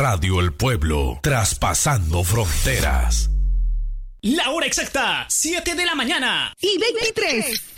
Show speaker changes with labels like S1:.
S1: Radio El Pueblo, traspasando fronteras.
S2: La hora exacta, 7 de la mañana.
S3: Y 23.